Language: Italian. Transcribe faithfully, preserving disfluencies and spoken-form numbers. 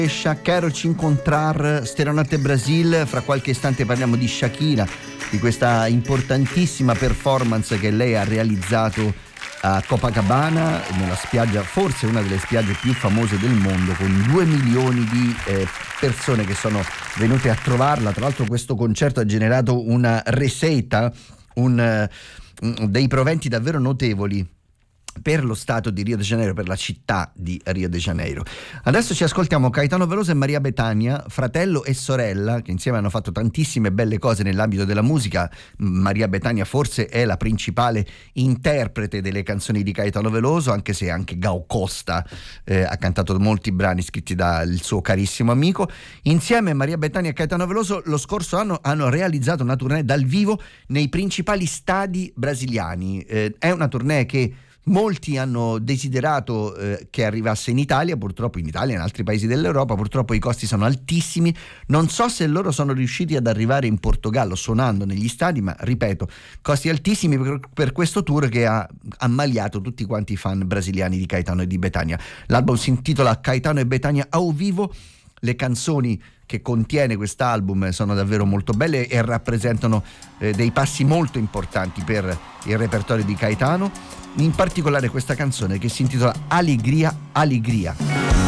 Quero ci incontrar Stereonotte Brasil. Fra qualche istante parliamo di Shakira, di questa importantissima performance che lei ha realizzato a Copacabana, nella spiaggia, forse una delle spiagge più famose del mondo, con due milioni di eh, persone che sono venute a trovarla. Tra l'altro questo concerto ha generato una receita, un, uh, dei proventi davvero notevoli per lo stato di Rio de Janeiro, per la città di Rio de Janeiro. Adesso ci ascoltiamo Caetano Veloso e Maria Bethania, fratello e sorella, che insieme hanno fatto tantissime belle cose nell'ambito della musica. Maria Bethania forse è la principale interprete delle canzoni di Caetano Veloso, anche se anche Gal Costa eh, ha cantato molti brani scritti dal suo carissimo amico. Insieme Maria Bethania e Caetano Veloso lo scorso anno hanno realizzato una tournée dal vivo nei principali stadi brasiliani. Eh, è una tournée che molti hanno desiderato eh, che arrivasse in Italia, purtroppo in Italia e in altri paesi dell'Europa, purtroppo i costi sono altissimi. Non so se loro sono riusciti ad arrivare in Portogallo suonando negli stadi, ma ripeto, costi altissimi per, per questo tour che ha ammaliato tutti quanti i fan brasiliani di Caetano e di Bethania. L'album si intitola Caetano e Bethania ao vivo. Le canzoni che contiene quest'album sono davvero molto belle e rappresentano eh, dei passi molto importanti per il repertorio di Caetano, in particolare questa canzone che si intitola Alegria, Alegria.